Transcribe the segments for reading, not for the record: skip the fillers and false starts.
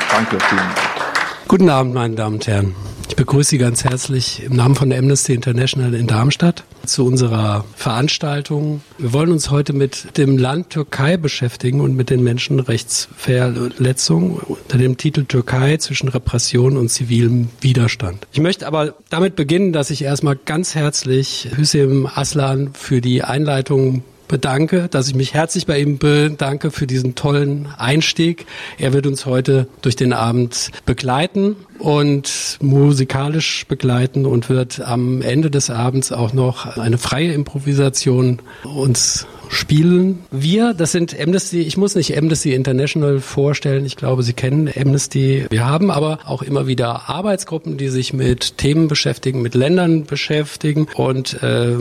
Danke, vielen Dank. Guten Abend, meine Damen und Herren. Ich begrüße Sie ganz herzlich im Namen von der Amnesty International in Darmstadt zu unserer Veranstaltung. Wir wollen uns heute mit dem Land Türkei beschäftigen und mit den Menschenrechtsverletzungen unter dem Titel Türkei zwischen Repression und zivilem Widerstand. Ich möchte aber damit beginnen, dass ich erstmal ganz herzlich Hüseyin Aslan für die Einleitung bedanke, dass ich mich herzlich bei ihm bedanke für diesen tollen Einstieg. Er wird uns heute durch den Abend begleiten und musikalisch begleiten und wird am Ende des Abends auch noch eine freie Improvisation uns spielen. Wir, das sind Amnesty, ich muss nicht Amnesty International vorstellen, ich glaube, Sie kennen Amnesty. Wir haben aber auch immer wieder Arbeitsgruppen, die sich mit Themen beschäftigen, mit Ländern beschäftigen und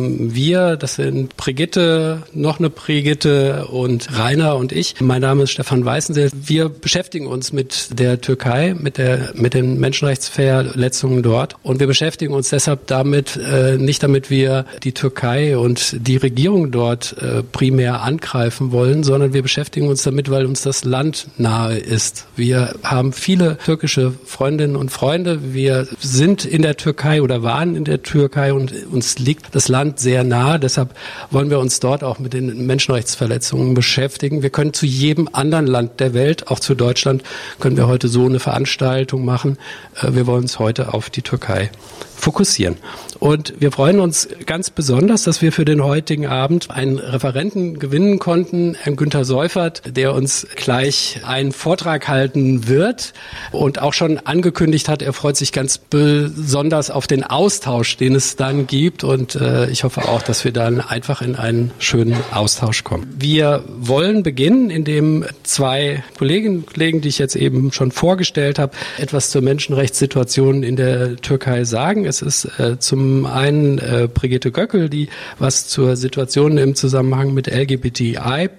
wir, das sind Brigitte, noch eine Brigitte und Rainer und ich. Mein Name ist Stefan Weißensee. Wir beschäftigen uns mit der Türkei, mit den Menschenrechtsverletzungen dort und wir beschäftigen uns deshalb damit, nicht damit wir die Türkei und die Regierung dort primär angreifen wollen, sondern wir beschäftigen uns damit, weil uns das Land nahe ist. Wir haben viele türkische Freundinnen und Freunde. Wir sind in der Türkei oder waren in der Türkei und uns liegt das Land sehr nahe. Deshalb wollen wir uns dort auch mit den Menschenrechtsverletzungen beschäftigen. Wir können zu jedem anderen Land der Welt, auch zu Deutschland, können wir heute so eine Veranstaltung machen. Wir wollen uns heute auf die Türkei fokussieren. Und wir freuen uns ganz besonders, dass wir für den heutigen Abend einen Referenten gewinnen konnten, Herrn Günter Seufert, der uns gleich einen Vortrag halten wird und auch schon angekündigt hat, er freut sich ganz besonders auf den Austausch, den es dann gibt. Und ich hoffe auch, dass wir dann einfach in einen schönen Austausch kommen. Wir wollen beginnen, indem zwei Kolleginnen und Kollegen, die ich jetzt eben schon vorgestellt habe, etwas zur Menschenrechtssituation in der Türkei sagen. Es ist zum einen Brigitte Göckel, die was zur Situation im Zusammenhang mit LGBTI+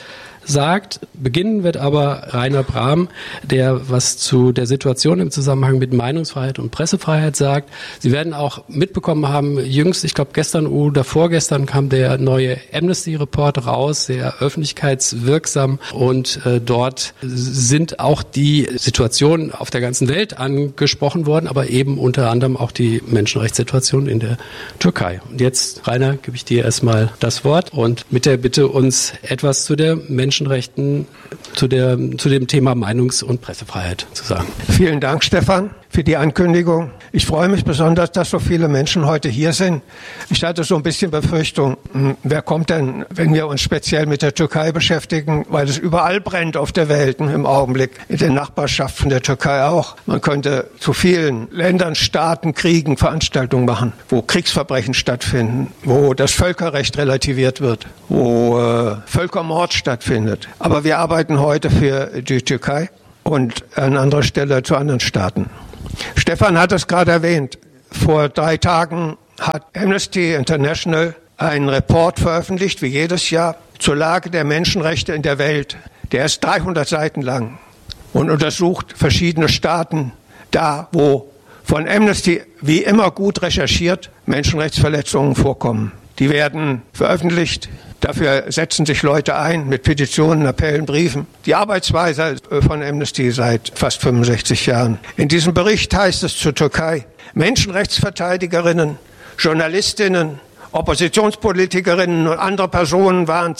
sagt. Beginnen wird aber Rainer Brahm, der was zu der Situation im Zusammenhang mit Meinungsfreiheit und Pressefreiheit sagt. Sie werden auch mitbekommen haben, jüngst, ich glaube gestern oder vorgestern kam der neue Amnesty-Report raus, sehr öffentlichkeitswirksam und dort sind auch die Situationen auf der ganzen Welt angesprochen worden, aber eben unter anderem auch die Menschenrechtssituation in der Türkei. Und jetzt, Rainer, gebe ich dir erstmal das Wort und mit der Bitte, uns etwas zu der Menschenrechten, zu dem Thema Meinungs- und Pressefreiheit zu sagen. Vielen Dank, Stefan, für die Ankündigung. Ich freue mich besonders, dass so viele Menschen heute hier sind. Ich hatte so ein bisschen Befürchtung, wer kommt denn, wenn wir uns speziell mit der Türkei beschäftigen, weil es überall brennt auf der Welt im Augenblick, in den Nachbarschaften der Türkei auch. Man könnte zu vielen Ländern, Staaten, Kriegen Veranstaltungen machen, wo Kriegsverbrechen stattfinden, wo das Völkerrecht relativiert wird, wo Völkermord stattfindet. Aber wir arbeiten heute für die Türkei und an anderer Stelle zu anderen Staaten. Stefan hat es gerade erwähnt. Vor 3 Tagen hat Amnesty International einen Report veröffentlicht, wie jedes Jahr, zur Lage der Menschenrechte in der Welt. Der ist 300 Seiten lang und untersucht verschiedene Staaten, da wo von Amnesty wie immer gut recherchiert Menschenrechtsverletzungen vorkommen. Die werden veröffentlicht. Dafür setzen sich Leute ein mit Petitionen, Appellen, Briefen. Die Arbeitsweise von Amnesty seit fast 65 Jahren. In diesem Bericht heißt es zur Türkei: Menschenrechtsverteidigerinnen, Journalistinnen, Oppositionspolitikerinnen und andere Personen waren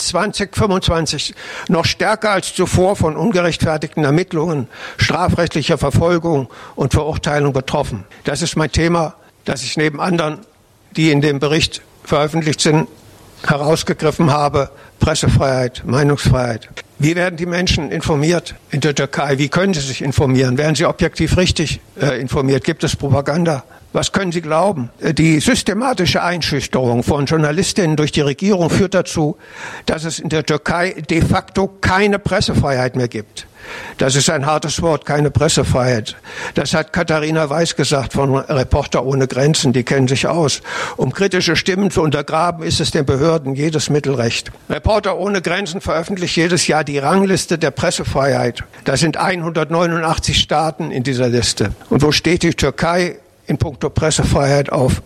2025 noch stärker als zuvor von ungerechtfertigten Ermittlungen, strafrechtlicher Verfolgung und Verurteilung betroffen. Das ist mein Thema, das ich neben anderen, die in dem Bericht veröffentlicht sind, herausgegriffen habe: Pressefreiheit, Meinungsfreiheit. Wie werden die Menschen informiert in der Türkei? Wie können sie sich informieren? Werden sie objektiv richtig informiert? Gibt es Propaganda? Was können Sie glauben? Die systematische Einschüchterung von Journalistinnen durch die Regierung führt dazu, dass es in der Türkei de facto keine Pressefreiheit mehr gibt. Das ist ein hartes Wort, keine Pressefreiheit. Das hat Katharina Weiß gesagt von Reporter ohne Grenzen, die kennen sich aus. Um kritische Stimmen zu untergraben, ist es den Behörden jedes Mittel recht. Reporter ohne Grenzen veröffentlicht jedes Jahr die Rangliste der Pressefreiheit. Da sind 189 Staaten in dieser Liste. Und wo steht die Türkei in puncto Pressefreiheit? Auf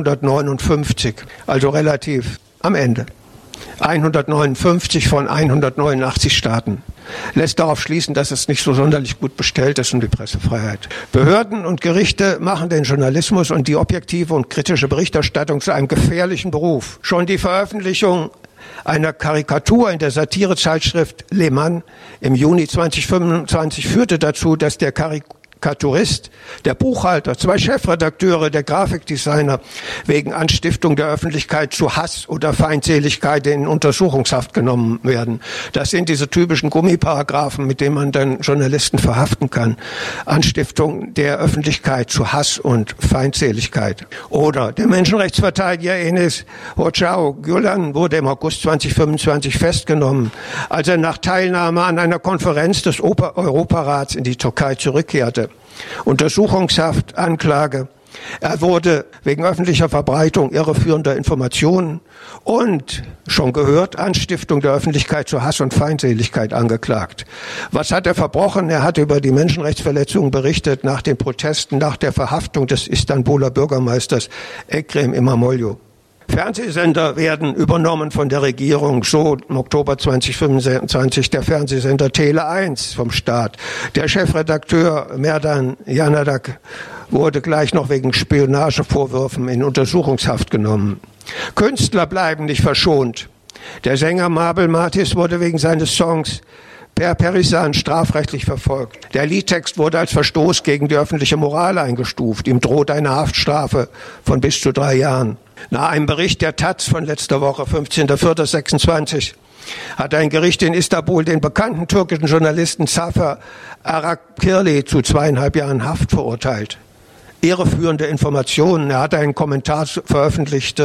159, also relativ am Ende. 159 von 189 Staaten. lässt darauf schließen, dass es nicht so sonderlich gut bestellt ist um die Pressefreiheit. Behörden und Gerichte machen den Journalismus und die objektive und kritische Berichterstattung zu einem gefährlichen Beruf. Schon die Veröffentlichung einer Karikatur in der Satirezeitschrift Le Mans im Juni 2025 führte dazu, dass der Karikaturist, der Buchhalter, 2 Chefredakteure, der Grafikdesigner wegen Anstiftung der Öffentlichkeit zu Hass oder Feindseligkeit in Untersuchungshaft genommen werden. Das sind diese typischen Gummiparagraphen, mit denen man dann Journalisten verhaften kann. Anstiftung der Öffentlichkeit zu Hass und Feindseligkeit. Oder der Menschenrechtsverteidiger Enes Hocao Gülen wurde im August 2025 festgenommen, als er nach Teilnahme an einer Konferenz des Europarats in die Türkei zurückkehrte. Untersuchungshaft, Anklage. Er wurde wegen öffentlicher Verbreitung irreführender Informationen und, schon gehört, Anstiftung der Öffentlichkeit zu Hass und Feindseligkeit angeklagt. Was hat er verbrochen? Er hat über die Menschenrechtsverletzungen berichtet nach den Protesten, nach der Verhaftung des Istanbuler Bürgermeisters Ekrem İmamoğlu. Fernsehsender werden übernommen von der Regierung, so im Oktober 2025 der Fernsehsender Tele 1 vom Staat. Der Chefredakteur Merdan Yanadak wurde gleich noch wegen Spionagevorwürfen in Untersuchungshaft genommen. Künstler bleiben nicht verschont. Der Sänger Mabel Matiz wurde wegen seines Songs Per Perisan strafrechtlich verfolgt. Der Liedtext wurde als Verstoß gegen die öffentliche Moral eingestuft. Ihm droht eine Haftstrafe von bis zu 3 Jahren. Nach einem Bericht der Taz von letzter Woche, 15.04.26, hat ein Gericht in Istanbul den bekannten türkischen Journalisten Zafer Arakirli zu 2,5 Jahren Haft verurteilt. Irreführende Informationen. Er hat einen Kommentar veröffentlicht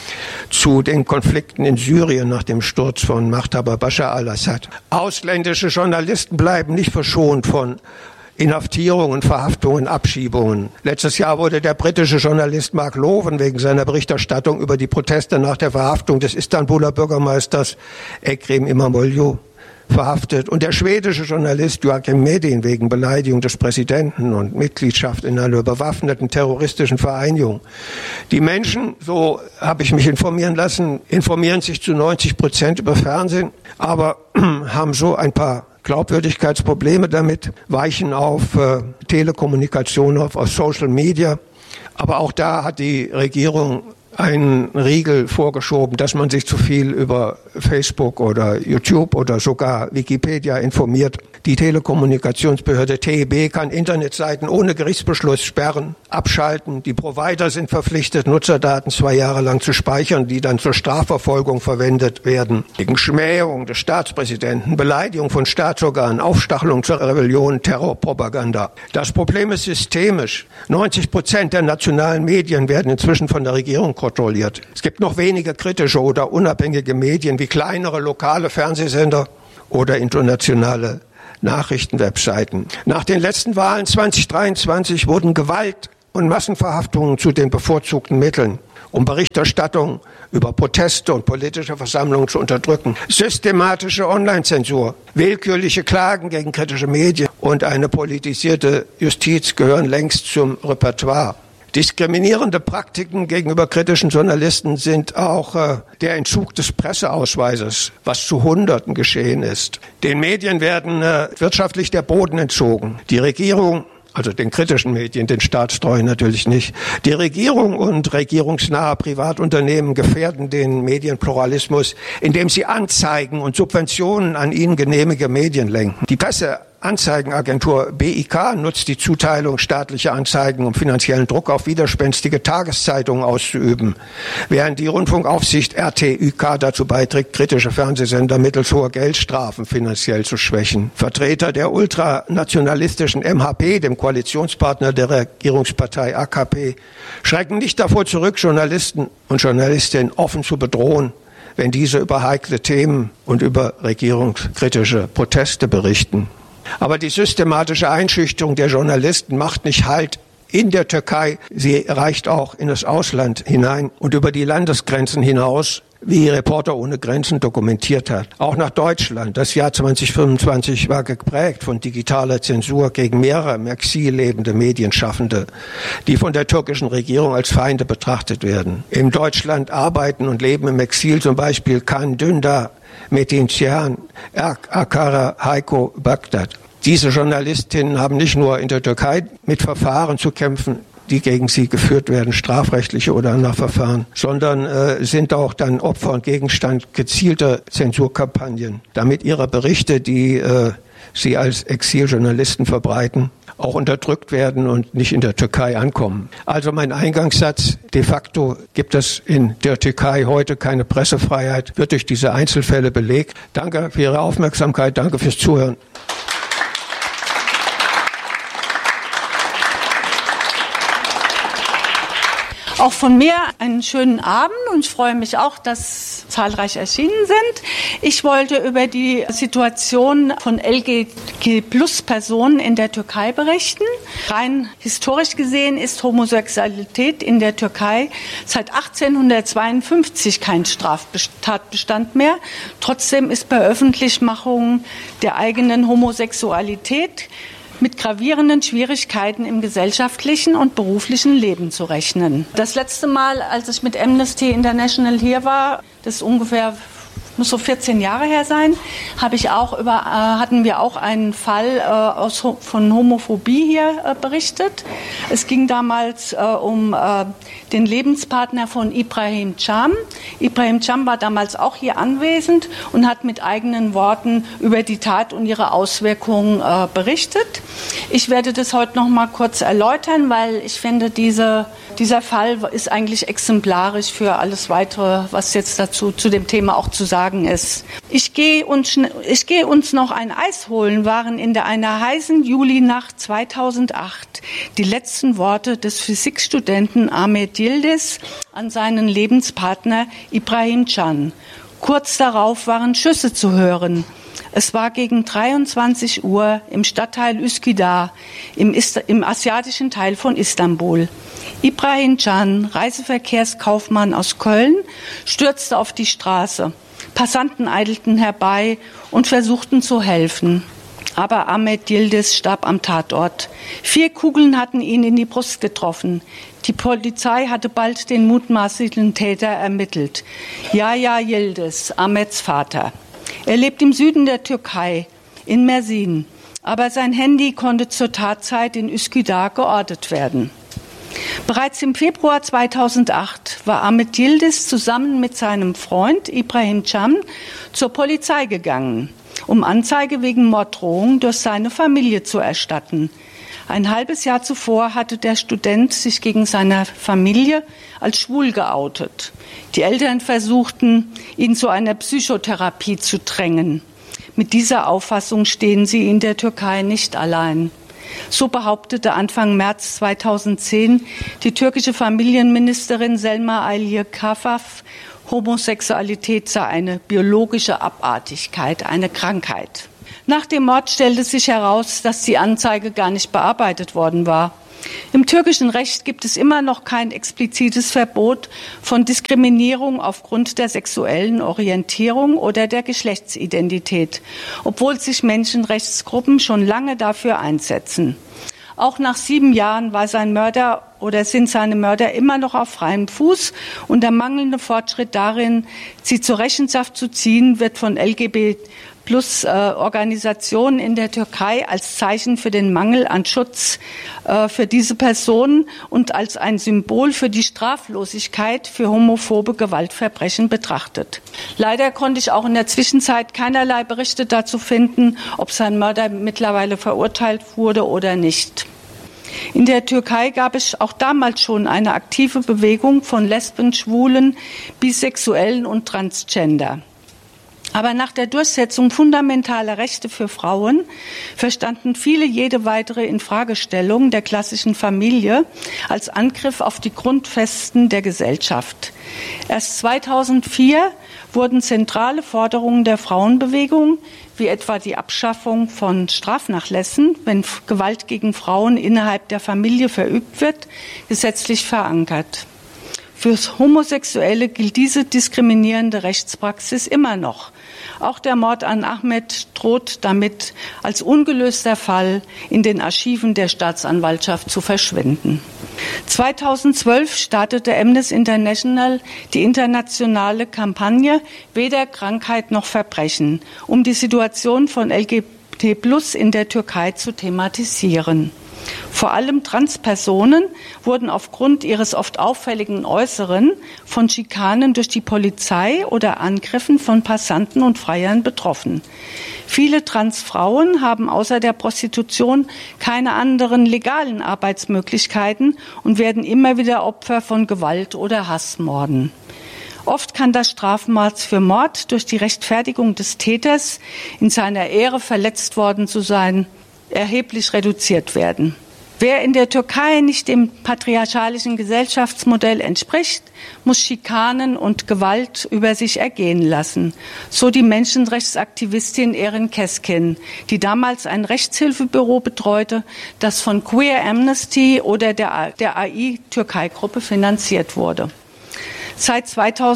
zu den Konflikten in Syrien nach dem Sturz von Machthaber Bashar al-Assad. Ausländische Journalisten bleiben nicht verschont von Inhaftierungen, Verhaftungen, Abschiebungen. Letztes Jahr wurde der britische Journalist Mark Loven wegen seiner Berichterstattung über die Proteste nach der Verhaftung des Istanbuler Bürgermeisters Ekrem İmamoğlu verhaftet und der schwedische Journalist Joakim Medin wegen Beleidigung des Präsidenten und Mitgliedschaft in einer bewaffneten terroristischen Vereinigung. Die Menschen, so habe ich mich informieren lassen, informieren sich zu 90% über Fernsehen, aber haben so ein paar Glaubwürdigkeitsprobleme damit, weichen auf Telekommunikation, auf Social Media. Aber auch da hat die Regierung einen Riegel vorgeschoben, dass man sich zu viel über Facebook oder YouTube oder sogar Wikipedia informiert. Die Telekommunikationsbehörde TEB kann Internetseiten ohne Gerichtsbeschluss sperren, abschalten. Die Provider sind verpflichtet, Nutzerdaten 2 Jahre lang zu speichern, die dann zur Strafverfolgung verwendet werden. Wegen Schmähung des Staatspräsidenten, Beleidigung von Staatsorganen, Aufstachelung zur Rebellion, Terrorpropaganda. Das Problem ist systemisch. 90% der nationalen Medien werden inzwischen von der Regierung kontrolliert. Es gibt noch wenige kritische oder unabhängige Medien wie kleinere lokale Fernsehsender oder internationale Nachrichtenwebseiten. Nach den letzten Wahlen 2023 wurden Gewalt und Massenverhaftungen zu den bevorzugten Mitteln, um Berichterstattung über Proteste und politische Versammlungen zu unterdrücken. Systematische Online-Zensur, willkürliche Klagen gegen kritische Medien und eine politisierte Justiz gehören längst zum Repertoire. Diskriminierende Praktiken gegenüber kritischen Journalisten sind auch der Entzug des Presseausweises, was zu Hunderten geschehen ist. Den Medien werden wirtschaftlich der Boden entzogen. Die Regierung, also den kritischen Medien, den staatstreuen natürlich nicht. Die Regierung und regierungsnahe Privatunternehmen gefährden den Medienpluralismus, indem sie Anzeigen und Subventionen an ihnen genehmige Medien lenken. Die Presseanzeigenagentur BIK nutzt die Zuteilung staatlicher Anzeigen, um finanziellen Druck auf widerspenstige Tageszeitungen auszuüben, während die Rundfunkaufsicht RTÜK dazu beiträgt, kritische Fernsehsender mittels hoher Geldstrafen finanziell zu schwächen. Vertreter der ultranationalistischen MHP, dem Koalitionspartner der Regierungspartei AKP, schrecken nicht davor zurück, Journalisten und Journalistinnen offen zu bedrohen, wenn diese über heikle Themen und über regierungskritische Proteste berichten. Aber die systematische Einschüchterung der Journalisten macht nicht Halt in der Türkei. Sie reicht auch in das Ausland hinein und über die Landesgrenzen hinaus, wie Reporter ohne Grenzen dokumentiert hat. Auch nach Deutschland. Das Jahr 2025 war geprägt von digitaler Zensur gegen mehrere im Exil lebende Medienschaffende, die von der türkischen Regierung als Feinde betrachtet werden. In Deutschland arbeiten und leben im Exil zum Beispiel Can Dündar, Metin Cihan, Akara Hayko Bagdad. Diese Journalistinnen haben nicht nur in der Türkei mit Verfahren zu kämpfen, die gegen sie geführt werden, strafrechtliche oder andere Verfahren, sondern sind auch dann Opfer und Gegenstand gezielter Zensurkampagnen, damit ihre Berichte, die sie als Exiljournalisten verbreiten, auch unterdrückt werden und nicht in der Türkei ankommen. Also mein Eingangssatz, de facto gibt es in der Türkei heute keine Pressefreiheit, wird durch diese Einzelfälle belegt. Danke für Ihre Aufmerksamkeit, danke fürs Zuhören. Auch von mir einen schönen Abend und ich freue mich auch, dass zahlreich erschienen sind. Ich wollte über die Situation von LGBT-Plus-Personen in der Türkei berichten. Rein historisch gesehen ist Homosexualität in der Türkei seit 1852 kein Straftatbestand mehr. Trotzdem ist bei Öffentlichmachung der eigenen Homosexualität mit gravierenden Schwierigkeiten im gesellschaftlichen und beruflichen Leben zu rechnen. Das letzte Mal, als ich mit Amnesty International hier war, das ungefähr muss so 14 Jahre her sein, hatten wir auch einen Fall von Homophobie hier berichtet. Es ging damals um den Lebenspartner von Ibrahim Can. Ibrahim Can war damals auch hier anwesend und hat mit eigenen Worten über die Tat und ihre Auswirkungen berichtet. Ich werde das heute noch mal kurz erläutern, weil ich finde, dieser Fall ist eigentlich exemplarisch für alles Weitere, was jetzt dazu zu dem Thema auch zu sagen ist. Ich gehe uns noch ein Eis holen, waren in einer heißen Julinacht 2008 die letzten Worte des Physikstudenten Ahmet Yildiz an seinen Lebenspartner Ibrahim Can. Kurz darauf waren Schüsse zu hören. Es war gegen 23 Uhr im Stadtteil Üsküdar, im asiatischen Teil von Istanbul. Ibrahim Can, Reiseverkehrskaufmann aus Köln, stürzte auf die Straße. Passanten eilten herbei und versuchten zu helfen. Aber Ahmet Yildiz starb am Tatort. 4 Kugeln hatten ihn in die Brust getroffen. Die Polizei hatte bald den mutmaßlichen Täter ermittelt. Yahya Yildiz, Ahmets Vater. Er lebt im Süden der Türkei, in Mersin. Aber sein Handy konnte zur Tatzeit in Üsküdar geortet werden. Bereits im Februar 2008 war Ahmet Yildiz zusammen mit seinem Freund Ibrahim Can zur Polizei gegangen, um Anzeige wegen Morddrohung durch seine Familie zu erstatten. Ein halbes Jahr zuvor hatte der Student sich gegen seine Familie als schwul geoutet. Die Eltern versuchten, ihn zu einer Psychotherapie zu drängen. Mit dieser Auffassung stehen sie in der Türkei nicht allein. So behauptete Anfang März 2010 die türkische Familienministerin Selma Aylikafaf, Homosexualität sei eine biologische Abartigkeit, eine Krankheit. Nach dem Mord stellte sich heraus, dass die Anzeige gar nicht bearbeitet worden war. Im türkischen Recht gibt es immer noch kein explizites Verbot von Diskriminierung aufgrund der sexuellen Orientierung oder der Geschlechtsidentität, obwohl sich Menschenrechtsgruppen schon lange dafür einsetzen. Auch nach 7 Jahren war sein Mörder oder sind seine Mörder immer noch auf freiem Fuß und der mangelnde Fortschritt darin, sie zur Rechenschaft zu ziehen, wird von LGBT-Plus-Organisationen in der Türkei als Zeichen für den Mangel an Schutz für diese Personen und als ein Symbol für die Straflosigkeit für homophobe Gewaltverbrechen betrachtet. Leider konnte ich auch in der Zwischenzeit keinerlei Berichte dazu finden, ob sein Mörder mittlerweile verurteilt wurde oder nicht. In der Türkei gab es auch damals schon eine aktive Bewegung von Lesben, Schwulen, Bisexuellen und Transgender. Aber nach der Durchsetzung fundamentaler Rechte für Frauen verstanden viele jede weitere Infragestellung der klassischen Familie als Angriff auf die Grundfesten der Gesellschaft. Erst 2004 wurden zentrale Forderungen der Frauenbewegung, wie etwa die Abschaffung von Strafnachlässen, wenn Gewalt gegen Frauen innerhalb der Familie verübt wird, gesetzlich verankert. Für Homosexuelle gilt diese diskriminierende Rechtspraxis immer noch. Auch der Mord an Ahmed droht damit als ungelöster Fall in den Archiven der Staatsanwaltschaft zu verschwinden. 2012 startete Amnesty International die internationale Kampagne Weder Krankheit noch Verbrechen, um die Situation von LGBT+ in der Türkei zu thematisieren. Vor allem Transpersonen wurden aufgrund ihres oft auffälligen Äußeren von Schikanen durch die Polizei oder Angriffen von Passanten und Freiern betroffen. Viele Transfrauen haben außer der Prostitution keine anderen legalen Arbeitsmöglichkeiten und werden immer wieder Opfer von Gewalt oder Hassmorden. Oft kann das Strafmaß für Mord durch die Rechtfertigung des Täters, in seiner Ehre verletzt worden zu sein, erheblich reduziert werden. Wer in der Türkei nicht dem patriarchalischen Gesellschaftsmodell entspricht, muss Schikanen und Gewalt über sich ergehen lassen. So die Menschenrechtsaktivistin Erin Keskin, die damals ein Rechtshilfebüro betreute, das von Queer Amnesty oder der AI-Türkei-Gruppe finanziert wurde. Seit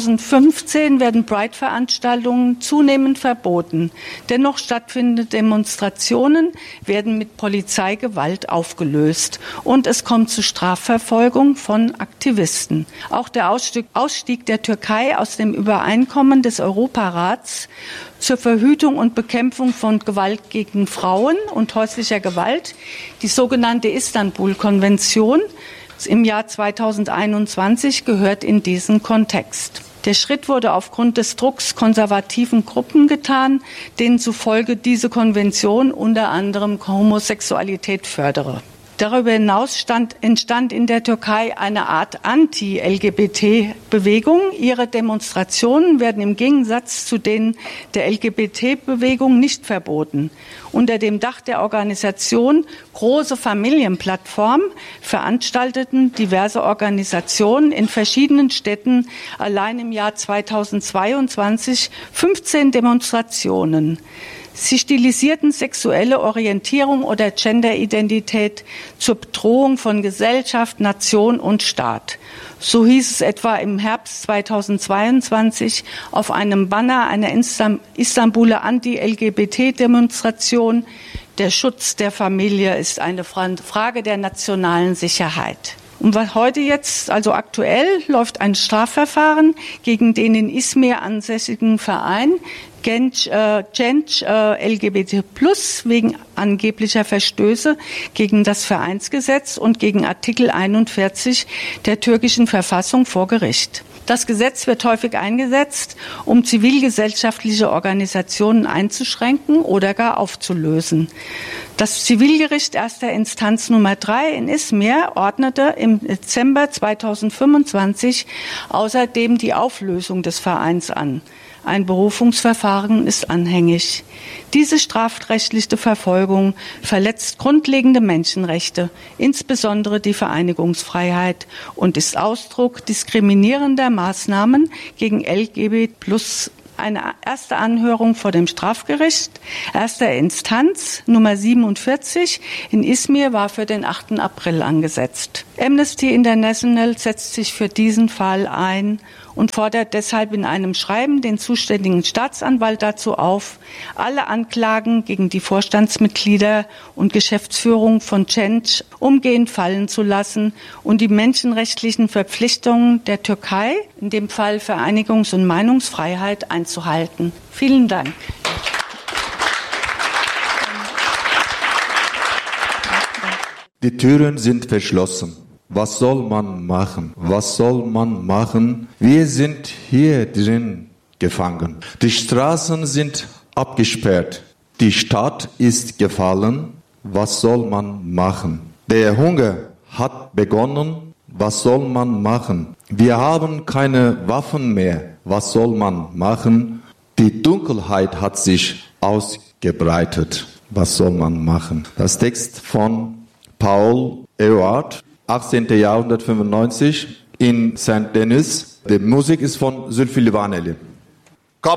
2015 werden Pride-Veranstaltungen zunehmend verboten. Dennoch stattfindende Demonstrationen werden mit Polizeigewalt aufgelöst und es kommt zu Strafverfolgung von Aktivisten. Auch der Ausstieg der Türkei aus dem Übereinkommen des Europarats zur Verhütung und Bekämpfung von Gewalt gegen Frauen und häuslicher Gewalt, die sogenannte Istanbul-Konvention, im Jahr 2021 gehört in diesen Kontext. Der Schritt wurde aufgrund des Drucks konservativen Gruppen getan, denen zufolge diese Konvention unter anderem Homosexualität fördere. Darüber hinaus entstand in der Türkei eine Art Anti-LGBT-Bewegung. Ihre Demonstrationen werden im Gegensatz zu denen der LGBT-Bewegung nicht verboten. Unter dem Dach der Organisation Große Familienplattform veranstalteten diverse Organisationen in verschiedenen Städten allein im Jahr 2022 15 Demonstrationen. Sie stilisierten sexuelle Orientierung oder Genderidentität zur Bedrohung von Gesellschaft, Nation und Staat. So hieß es etwa im Herbst 2022 auf einem Banner einer Istanbuler Anti-LGBT-Demonstration: Der Schutz der Familie ist eine Frage der nationalen Sicherheit. Und was heute jetzt, also aktuell, läuft ein Strafverfahren gegen den in Izmir ansässigen Verein Genç LGBT+ wegen angeblicher Verstöße gegen das Vereinsgesetz und gegen Artikel 41 der türkischen Verfassung vor Gericht. Das Gesetz wird häufig eingesetzt, um zivilgesellschaftliche Organisationen einzuschränken oder gar aufzulösen. Das Zivilgericht erster Instanz Nummer 3 in Izmir ordnete im Dezember 2025 außerdem die Auflösung des Vereins an. Ein Berufungsverfahren ist anhängig. Diese strafrechtliche Verfolgung verletzt grundlegende Menschenrechte, insbesondere die Vereinigungsfreiheit, und ist Ausdruck diskriminierender Maßnahmen gegen LGBT+. Eine erste Anhörung vor dem Strafgericht erster Instanz Nummer 47 in Izmir war für den 8. April angesetzt. Amnesty International setzt sich für diesen Fall ein und fordert deshalb in einem Schreiben den zuständigen Staatsanwalt dazu auf, alle Anklagen gegen die Vorstandsmitglieder und Geschäftsführung von Genç umgehend fallen zu lassen und die menschenrechtlichen Verpflichtungen der Türkei, in dem Fall Vereinigungs- und Meinungsfreiheit, einzuhalten. Vielen Dank. Die Türen sind verschlossen. Was soll man machen? Was soll man machen? Wir sind hier drin gefangen. Die Straßen sind abgesperrt. Die Stadt ist gefallen. Was soll man machen? Der Hunger hat begonnen. Was soll man machen? Wir haben keine Waffen mehr. Was soll man machen? Die Dunkelheit hat sich ausgebreitet. Was soll man machen? Das Text von Paul Eluard, 18. Jahrhundert 95 in St. Denis. Die Musik ist von Zülfü Livaneli.